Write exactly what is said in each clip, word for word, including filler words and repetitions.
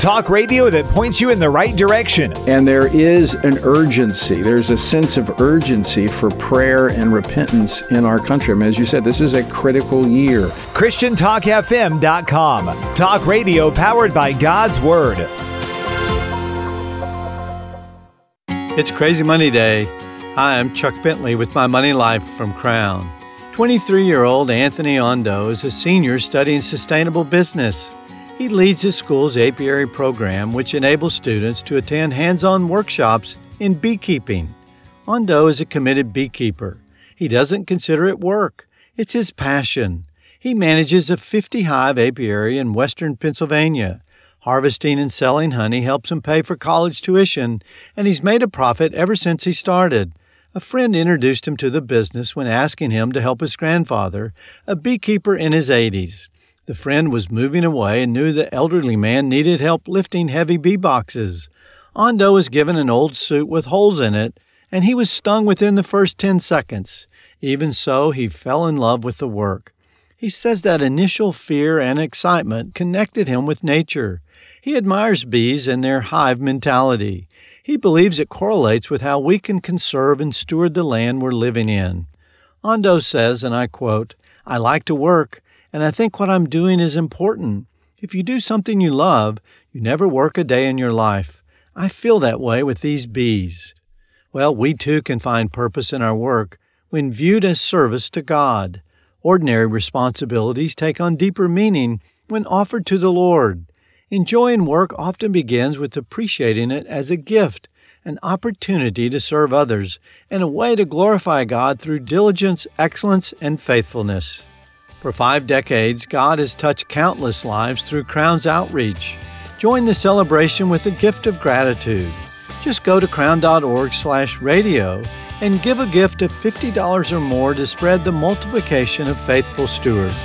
Talk radio that points you in the right direction. And there is an urgency. There's a sense of urgency for prayer and repentance in our country. I mean, as you said, this is a critical year. Christian Talk F M dot com. Talk radio powered by God's Word. It's Crazy Money Day. Hi, I'm Chuck Bentley with My Money Life from Crown. twenty-three-year-old Anthony Ondo is a senior studying sustainable business. He leads his school's apiary program, which enables students to attend hands-on workshops in beekeeping. Ondo is a committed beekeeper. He doesn't consider it work. It's his passion. He manages a fifty-hive apiary in western Pennsylvania. Harvesting and selling honey helps him pay for college tuition, and he's made a profit ever since he started. A friend introduced him to the business when asking him to help his grandfather, a beekeeper in his eighties. The friend was moving away and knew the elderly man needed help lifting heavy bee boxes. Ondo was given an old suit with holes in it, and he was stung within the first ten seconds. Even so, he fell in love with the work. He says that initial fear and excitement connected him with nature. He admires bees and their hive mentality. He believes it correlates with how we can conserve and steward the land we're living in. Ondo says, and I quote, "I like to work, and I think what I'm doing is important. If you do something you love, you never work a day in your life. I feel that way with these bees." Well, we too can find purpose in our work when viewed as service to God. Ordinary responsibilities take on deeper meaning when offered to the Lord. Enjoying work often begins with appreciating it as a gift, an opportunity to serve others, and a way to glorify God through diligence, excellence, and faithfulness. For five decades, God has touched countless lives through Crown's outreach. Join the celebration with a gift of gratitude. Just go to crown.org slash radio and give a gift of fifty dollars or more to spread the multiplication of faithful stewards.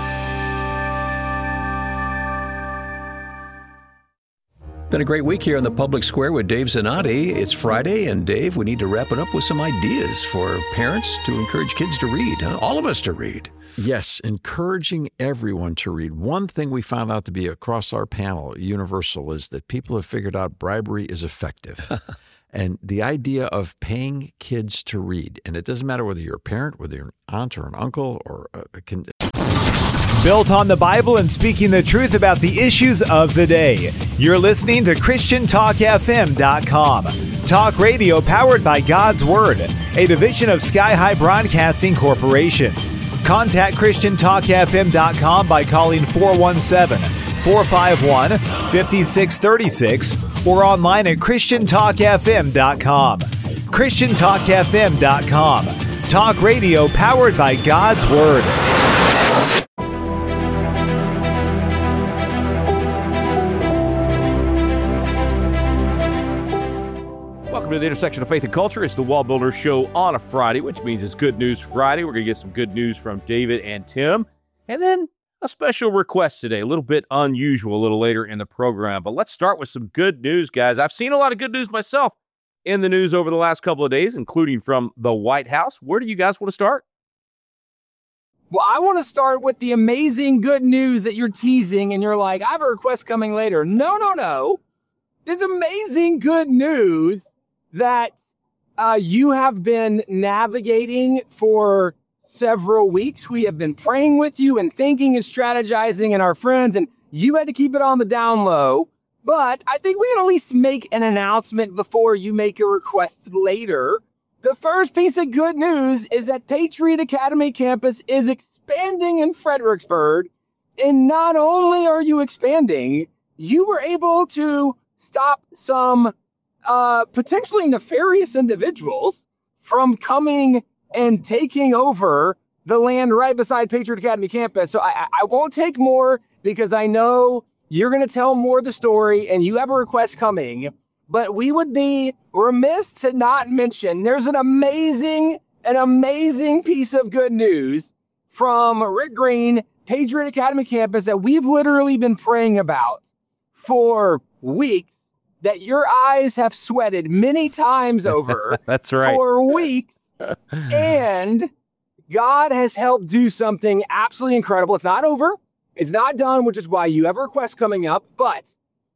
Been a great week here in the Public Square with Dave Zanotti. It's Friday, and Dave, we need to wrap it up with some ideas for parents to encourage kids to read, huh? All of us to read. Yes, encouraging everyone to read. One thing we found out to be across our panel, universal, is that people have figured out bribery is effective. And the idea of paying kids to read, and it doesn't matter whether you're a parent, whether you're an aunt or an uncle or a, a con- Built on the Bible and speaking the truth about the issues of the day. You're listening to Christian Talk F M dot com. Talk radio powered by God's Word, a division of Sky High Broadcasting Corporation. Contact Christian Talk F M dot com by calling four one seven, four five one, five six three six or online at Christian Talk F M dot com. Christian Talk F M dot com. Talk radio powered by God's Word. Welcome to the intersection of faith and culture. It's the Wall Builder Show on a Friday, which means it's Good News Friday. We're going to get some good news from David and Tim. And then a special request today, a little bit unusual, a little later in the program. But let's start with some good news, guys. I've seen a lot of good news myself in the news over the last couple of days, including from the White House. Where do you guys want to start? Well, I want to start with the amazing good news that you're teasing, and you're like, I have a request coming later. No, no, no. It's amazing good news that uh, you have been navigating for several weeks. We have been praying with you and thinking and strategizing and our friends, and you had to keep it on the down low. But I think we can at least make an announcement before you make a request later. The first piece of good news is that Patriot Academy campus is expanding in Fredericksburg. And not only are you expanding, you were able to stop some uh, potentially nefarious individuals from coming and taking over the land right beside Patriot Academy campus. So I, I won't take more because I know you're going to tell more of the story and you have a request coming. But we would be remiss to not mention there's an amazing, an amazing piece of good news from Rick Green, Patriot Academy campus that we've literally been praying about for weeks, that your eyes have sweated many times over. That's right. For weeks. And God has helped do something absolutely incredible. It's not over. It's not done, which is why you have a request coming up. But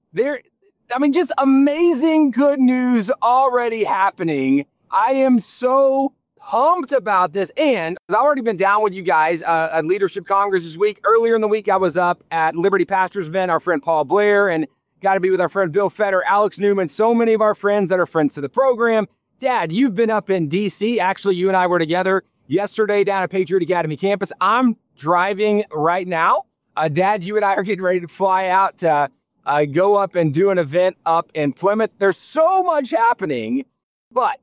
There, I mean, just amazing good news already happening. I am so pumped about this. And I've already been down with you guys uh, at Leadership Congress this week. Earlier in the week, I was up at Liberty Pastors event, our friend Paul Blair, and got to be with our friend Bill Fetter, Alex Newman, so many of our friends that are friends to the program. Dad, you've been up in D C. Actually, you and I were together yesterday down at Patriot Academy campus. I'm driving right now. Uh, Dad, you and I are getting ready to fly out to uh, go up and do an event up in Plymouth. There's so much happening, but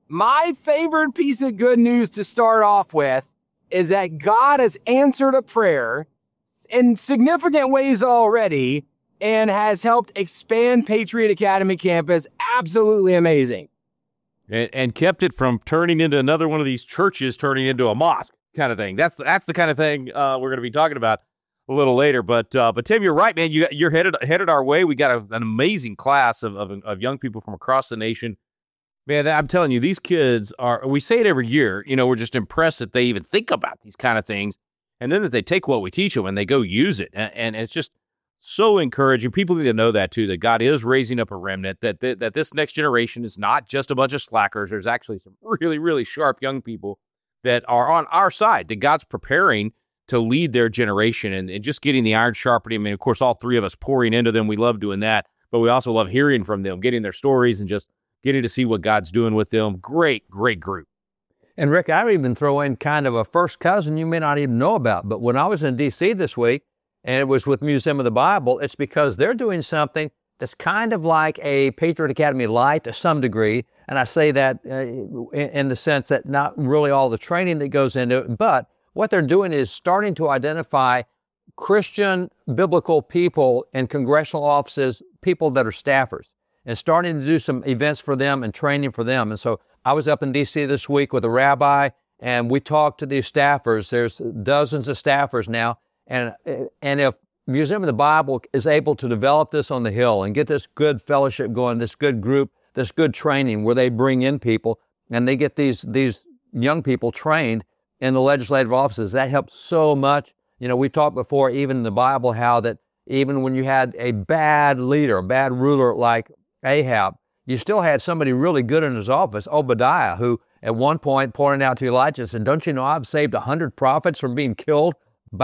my favorite piece of good news to start off with is that God has answered a prayer in significant ways already and has helped expand Patriot Academy campus. Absolutely amazing. And, and kept it from turning into another one of these churches, turning into a mosque kind of thing. That's the, that's the kind of thing uh, we're going to be talking about a little later. But uh, but Tim, you're right, man. You, you're headed headed our way. We got a, an amazing class of, of of young people from across the nation. Man, I'm telling you, these kids are, we say it every year, you know, we're just impressed that they even think about these kind of things. And then that they take what we teach them and they go use it. And, and it's just so encouraging. People need to know that, too, that God is raising up a remnant, that, that that this next generation is not just a bunch of slackers. There's actually some really, really sharp young people that are on our side, that God's preparing to lead their generation and, and just getting the iron sharpening. I mean, of course, all three of us pouring into them. We love doing that, but we also love hearing from them, getting their stories and just getting to see what God's doing with them. Great, great group. And Rick, I would even throw in kind of a first cousin you may not even know about, but when I was in D C this week, and it was with Museum of the Bible, it's because they're doing something that's kind of like a Patriot Academy Light to some degree. And I say that uh, in, in the sense that not really all the training that goes into it, but what they're doing is starting to identify Christian biblical people in congressional offices, people that are staffers, and starting to do some events for them and training for them. And so I was up in D C this week with a rabbi, and we talked to these staffers. There's dozens of staffers now. And and if Museum of the Bible is able to develop this on the Hill and get this good fellowship going, this good group, this good training where they bring in people and they get these these young people trained in the legislative offices, that helps so much. You know, we talked before, even in the Bible, how that even when you had a bad leader, a bad ruler like Ahab, you still had somebody really good in his office, Obadiah, who at one point pointed out to Elijah and said, "Don't you know I've saved a hundred prophets from being killed